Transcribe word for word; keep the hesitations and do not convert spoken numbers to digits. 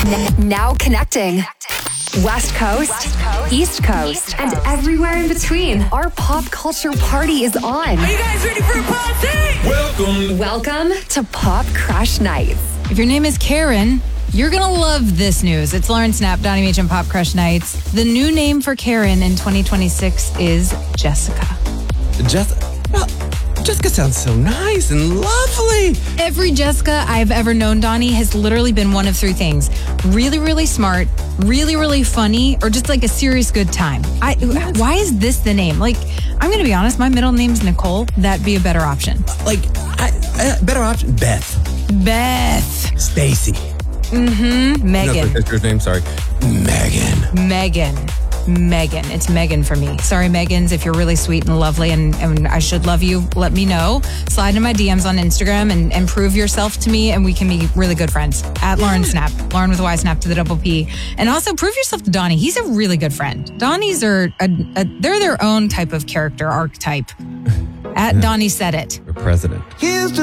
N- now connecting. West Coast, West Coast East, Coast, East Coast, and everywhere in between. Our pop culture party is on. Are you guys ready for a party? Welcome. Welcome to Pop Crush Nights. If your name is Karen, you're going to love this news. It's Lauren Snap, Donnie Meach, and Pop Crush Nights. The new name for Karen in twenty twenty-six is Jessica. Jess- well, Jessica sounds so nice and lovely. Every Jessica I've ever known, Donnie, has literally been one of three things. Really, really smart, really, really funny, or just like a serious good time. I, why is this the name? Like, I'm going to be honest, my middle name's Nicole. That'd be a better option. Like, I, uh, better option, Beth. Beth. Stacy. Mm-hmm. Megan. No, sister's name, sorry. Megan. Megan. Megan. It's Megan for me. Sorry, Megans, if you're really sweet and lovely and, and I should love you, let me know. Slide into my D Ms on Instagram and, and prove yourself to me and we can be really good friends. At Lauren Snap. Lauren with a Y, Snap to the double P. And also prove yourself to Donnie. He's a really good friend. Donnies are, a, a, they're their own type of character archetype. At Donnie said it. For president. Here's